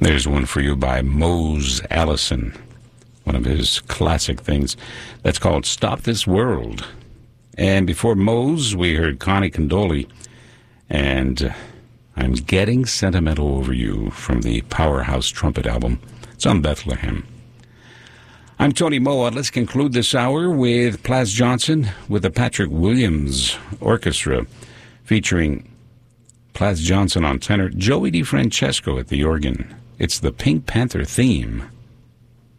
There's one for you by Mose Allison, one of his classic things. That's called Stop This World. And before Mose, we heard Connie Condoli and I'm Getting Sentimental Over You from the Powerhouse Trumpet album. It's on Bethlehem. I'm Tony Moa. Let's conclude this hour with Plas Johnson with the Patrick Williams Orchestra featuring Plas Johnson on tenor, Joey DiFrancesco at the organ. It's the Pink Panther theme.